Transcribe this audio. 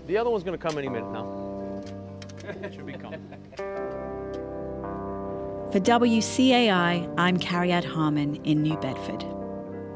The other one's going to come any minute now. Should be coming. For WCAI, I'm Carrie Harmon in New Bedford.